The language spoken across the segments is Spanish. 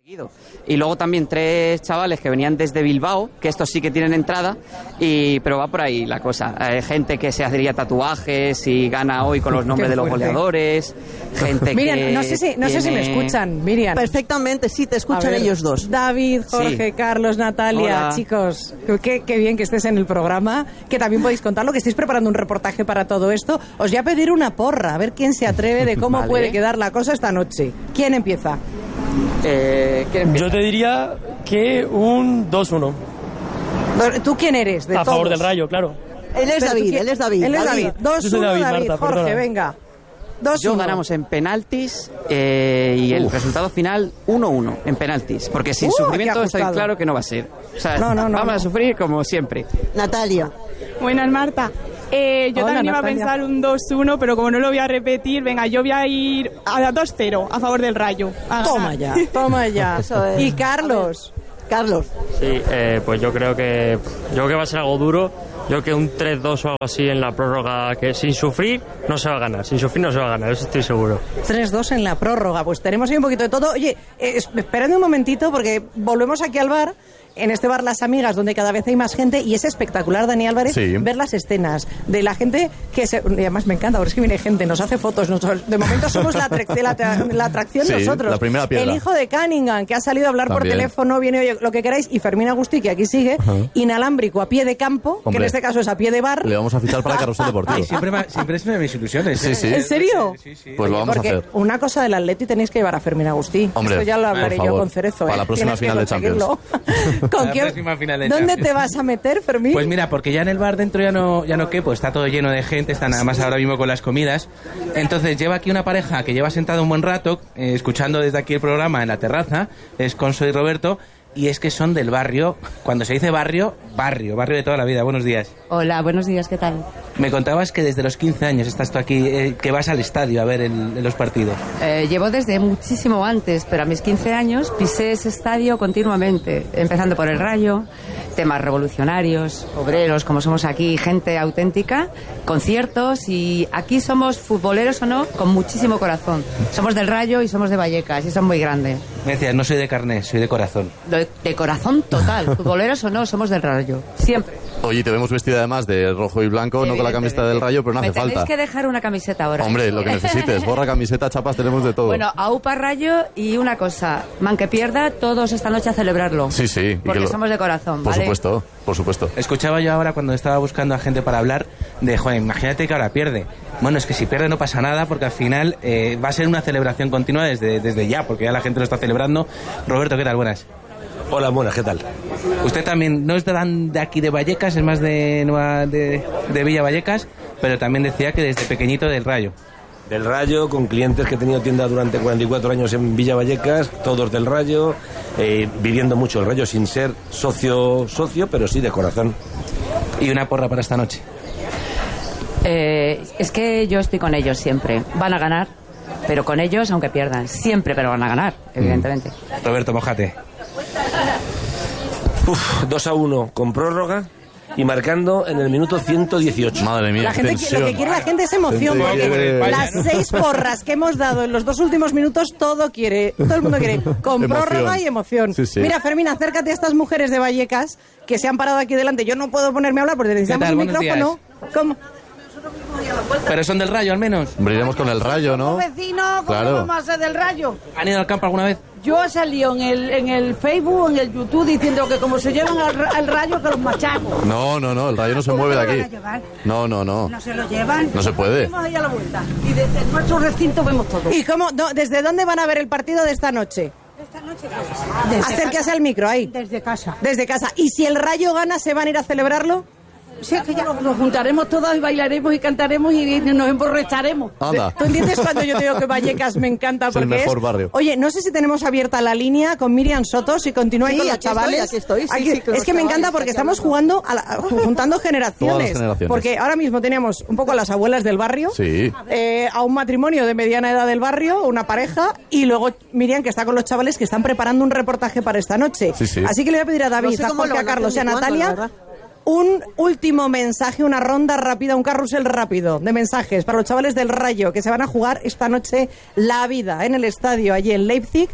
Y luego también 3 chavales que venían desde Bilbao, que estos sí que tienen entrada, pero va por ahí la cosa. Gente que se haría tatuajes y gana hoy con los nombres de los goleadores, gente Miriam, que no sé si me escuchan, Miriam. Perfectamente, sí, te escuchan ellos dos. David, Jorge, Sí. Carlos, Natalia, Hola. chicos, qué bien que estés en el programa, que también podéis contarlo, que estéis preparando un reportaje para todo esto. Os voy a pedir una porra, a ver quién se atreve de cómo Vale. puede quedar la cosa esta noche. ¿Quién empieza? ¿quién empieza? Yo te diría que un 2-1. ¿Tú quién eres? De A favor todos? del Rayo, claro. Él es David. Él es David. 2-1, Yo soy David, David. Marta, Jorge, perdona. venga. 2-1. Yo ganamos en penaltis y el resultado final 1-1 en penaltis. Porque sin qué sufrimiento estoy ajustado. claro que no va a ser. O sea, No. vamos a sufrir como siempre. Natalia. Buenas, Marta. Yo Hola, también iba a Natalia. pensar un 2-1, pero como no lo voy a repetir, venga, yo voy a ir a 2-0 a favor del Rayo. A Toma ganar. ya, toma ya. Eso es. Y Carlos. Carlos. Sí, pues yo creo que va a ser algo duro. Yo creo que un 3-2 o algo así en la prórroga, que sin sufrir no se va a ganar. Sin sufrir no se va a ganar, eso estoy seguro. 3-2 en la prórroga. Pues tenemos ahí un poquito de todo. Oye, esperadme un momentito porque volvemos aquí al bar. En este bar Las Amigas, donde cada vez hay más gente, y es espectacular, Dani Álvarez, Sí. ver las escenas de la gente que se... Y además me encanta, porque es que viene gente, nos hace fotos, de momento somos la atracción Sí, nosotros. la primera piedra. El hijo de Cunningham, que ha salido a hablar por También. teléfono, viene, oye, lo que queráis, y Fermín Agustí, que aquí sigue, inalámbrico, a pie de campo, que en Hombre. este caso es a pie de bar. Le vamos a fichar para Carrusel Deportivo. Siempre es una de mis ilusiones. Sí, sí. ¿En serio? Pues lo vamos a Porque hacer. una cosa del Atleti tenéis que llevar a Fermín Agustí. Hombre, Esto ya lo hablaré por yo favor. con Cerezo. Para la próxima Tienes que final de Champions. conseguirlo. ¿Con La quién? próxima final de ¿Dónde Champions. te vas a meter, Fermín? Pues mira, porque ya en el bar dentro ya no quepo, está todo lleno de gente, está nada más ahora mismo con las comidas. Entonces lleva aquí una pareja que lleva sentada un buen rato, escuchando desde aquí el programa en la terraza, es Conso y Roberto, y es que son del barrio. Cuando se dice barrio de toda la vida. Buenos días. Hola, buenos días, ¿qué tal? Me contabas que desde los 15 años estás tú aquí, que vas al estadio a ver los partidos. Llevo desde muchísimo antes, pero a mis 15 años pisé ese estadio continuamente, empezando por el Rayo, temas revolucionarios, obreros, como somos aquí, gente auténtica, conciertos, y aquí somos futboleros o no, con muchísimo corazón. Somos del Rayo y somos de Vallecas, y eso es muy grande. Me decías, no soy de carné, soy de corazón. De corazón total, futboleros o no, somos del Rayo, siempre. Oye, te vemos vestida además de rojo y blanco, no con la camiseta del Rayo, pero no hace Me tenéis falta. que dejar una camiseta ahora. Hombre, lo que necesites, gorra, camiseta, chapas, tenemos de todo. Bueno, AUPA Rayo, y una cosa, man que pierda, todos esta noche a celebrarlo. Sí, sí. y Porque que somos de corazón, Por ¿vale? supuesto, por supuesto. Escuchaba yo ahora cuando estaba buscando a gente para hablar de, joder, imagínate que ahora pierde. Bueno, es que si pierde no pasa nada porque al final va a ser una celebración continua desde ya, porque ya la gente lo está celebrando. Roberto, ¿qué tal? Buenas. Hola, buenas, ¿qué tal? Usted también no es de aquí de Vallecas, es más de Villa Vallecas, pero también decía que desde pequeñito del Rayo. Del Rayo, con clientes que he tenido tienda durante 44 años en Villa Vallecas, todos del Rayo, viviendo mucho el Rayo sin ser socio, pero sí de corazón. ¿Y una porra para esta noche? Es que yo estoy con ellos siempre. Van a ganar, pero con ellos, aunque pierdan. Siempre, pero van a ganar, evidentemente. Roberto, mojate. 2-1 con prórroga y marcando en el minuto 118. Madre mía, La gente, lo que quiere la gente es emoción, Gente porque quiere- las 6 porras que hemos dado en los 2 últimos minutos, todo el mundo quiere, con Emoción. prórroga y emoción. Sí, sí. Mira, Fermín, acércate a estas mujeres de Vallecas que se han parado aquí delante. Yo no puedo ponerme a hablar porque necesitamos tal? un Buenos micrófono. ¿Cómo? ¿Pero son del Rayo al menos? Hombre, iremos con el Rayo, ¿no? Vecino, ¿cómo Claro. vamos a ser del Rayo? ¿Han ido al campo alguna vez? Yo he salido en el Facebook, en el YouTube, diciendo que como se llevan al Rayo, que los machaco. No, el Rayo no se mueve de ¿Cómo lo aquí. van a llevar? No. No se lo llevan. No se puede. Vamos ahí a la vuelta. Y desde nuestro recinto vemos todo. ¿Y cómo, desde dónde van a ver el partido de esta noche? Esta noche Acérquese al micro, ahí. Desde casa. Desde casa. ¿Y si el Rayo gana, se van a ir a celebrarlo? Sí, es que ya nos juntaremos todas y bailaremos y cantaremos y nos emborracharemos. Anda. ¿Tú entiendes cuando yo te digo que Vallecas me encanta? Es el Porque mejor barrio. Oye, no sé si tenemos abierta la línea con Miriam Soto, si continúa ahí Sí, con los aquí chavales. estoy, sí, sí, con es los que me encanta chavales, porque aquí estamos hablando. jugando, juntando generaciones. Todas las generaciones. Porque ahora mismo teníamos un poco a las abuelas del barrio, Sí. a un matrimonio de mediana edad del barrio, una pareja, y luego Miriam, que está con los chavales que están preparando un reportaje para esta noche. Sí, sí. Así que le voy a pedir a David, No sé a cómo lo Jorge, a van a Carlos y a hacer ni cuándo, la Natalia. verdad. Un último mensaje, una ronda rápida, un carrusel rápido de mensajes para los chavales del Rayo que se van a jugar esta noche la vida en el estadio allí en Leipzig,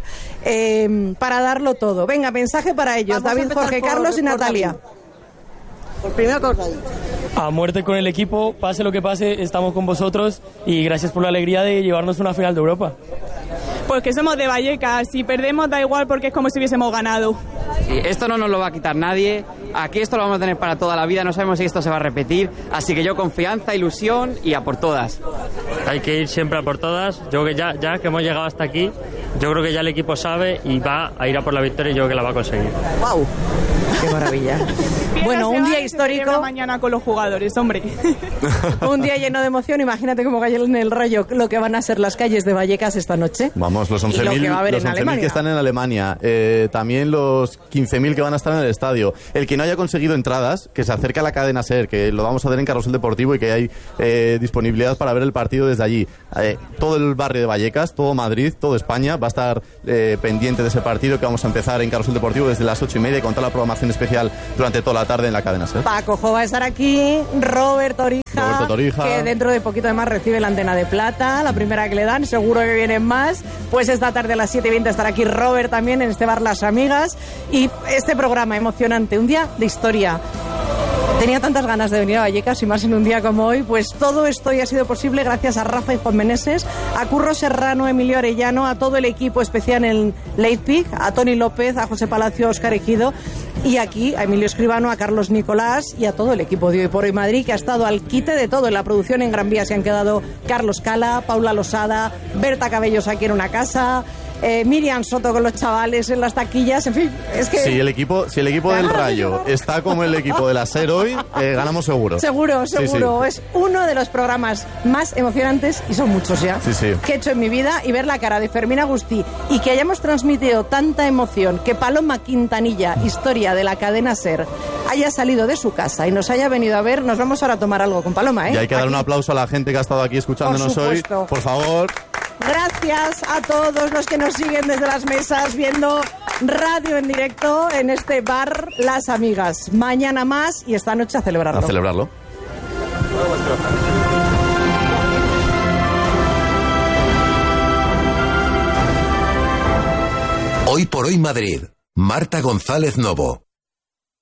para darlo todo. Venga, mensaje para ellos. Vamos a David, empezar Jorge, por- Carlos y por Natalia. David. Por primera cosa. A muerte con el equipo, pase lo que pase, estamos con vosotros y gracias por la alegría de llevarnos a una final de Europa. Pues que somos de Vallecas, si perdemos da igual porque es como si hubiésemos ganado. Sí, esto no nos lo va a quitar nadie. Aquí esto lo vamos a tener para toda la vida. No sabemos si esto se va a repetir. Así que yo confianza, ilusión y a por todas. Hay que ir siempre a por todas. Yo que ya que hemos llegado hasta aquí, yo creo que ya el equipo sabe y va a ir a por la victoria y yo creo que la va a conseguir. ¡Wow! ¡Qué maravilla! Bueno, un día histórico. Mañana con los jugadores, hombre. Un día lleno de emoción. Imagínate cómo cae en el Rayo lo que van a ser las calles de Vallecas esta noche. Vamos, los Y lo que va a 11.000 haber los en 11.000 Alemania. que están en Alemania, también los 15.000 que van a estar en el estadio. El que no haya conseguido entradas, que se acerque a la cadena SER, que lo vamos a ver en Carrusel Deportivo y que hay disponibilidad para ver el partido desde allí. Todo el barrio de Vallecas, todo Madrid, todo España va a estar pendiente de ese partido que vamos a empezar en Carrusel Deportivo desde las 8:30 con toda la programación especial durante toda la tarde en la cadena SER. Paco Jo va a estar aquí, Roberto Torija, que dentro de poquito además recibe la antena de plata, la primera que le dan, seguro que vienen más. Pues esta tarde a las 7:20 estará aquí Robert también en este bar Las Amigas. Y este programa emocionante, un día de historia. Tenía tantas ganas de venir a Vallecas y más en un día como hoy, pues todo esto ya ha sido posible gracias a Rafa y Juan Meneses, a Curro Serrano, Emilio Arellano, a todo el equipo especial en Leipzig, a Tony López, a José Palacio, a Óscar Ejido y aquí a Emilio Escribano, a Carlos Nicolás y a todo el equipo de Hoy por Hoy Madrid que ha estado al quite de todo. En la producción en Gran Vía se han quedado Carlos Cala, Paula Losada, Berta Cabellos aquí en una casa, Miriam Soto con los chavales en las taquillas, en fin, es que... Si el equipo del Rayo está como el equipo de la SER hoy, ganamos seguro. Seguro. Sí, sí. Es uno de los programas más emocionantes, y son muchos ya, Sí. que he hecho en mi vida. Y ver la cara de Fermín Agustí y que hayamos transmitido tanta emoción, que Paloma Quintanilla, historia de la cadena SER, haya salido de su casa y nos haya venido a ver. Nos vamos ahora a tomar algo con Paloma, ¿eh? Y hay que dar Aquí. un aplauso a la gente que ha estado aquí escuchándonos Por hoy. supuesto. Por favor. Gracias a todos los que nos siguen desde las mesas viendo radio en directo en este bar Las Amigas. Mañana más y esta noche a celebrarlo. A celebrarlo. Hoy por Hoy Madrid. Marta González Novo.